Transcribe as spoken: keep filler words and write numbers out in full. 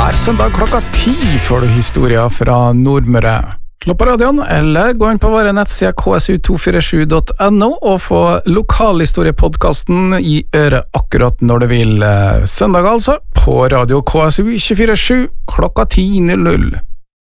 hver søndag klokka ti får du historier fra Nordmøre. Slå på radioen, eller gå inn på våre nettsider k s u to fire sju punktum n o og få lokalhistoriepodcasten i øret akkurat når du vil. Søndag altså, på radio K S U to fire sju klokka ti null null.